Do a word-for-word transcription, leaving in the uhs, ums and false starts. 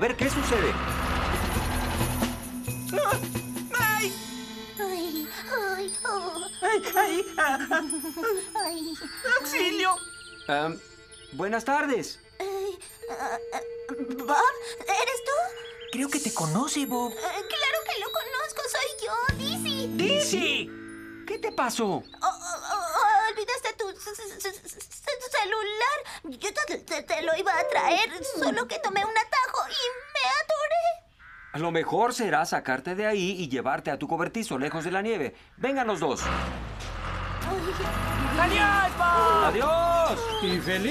ver qué sucede. ¡Ah! ¡Ay! Ay, ay, oh, ¡Ay! ¡Ay! Ah, ah. ay. ¡Auxilio! Am, buenas tardes. Ay, ah, ah, ¿Bob? ¿Eres tú? Creo que te conoce, Bob. Eh, claro que lo conozco, soy yo, Dizzy. ¡Dizzy! ¿Qué te pasó? Oh, oh, oh, olvidaste tu, c- c- c- c- tu celular. Yo te, te- te lo iba a traer, solo que tomé un atajo y me atoré. A lo mejor será sacarte de ahí y llevarte a tu cobertizo lejos de la nieve. Vengan los dos. ¡Adiós, Bob! ¡Adiós! Y feliz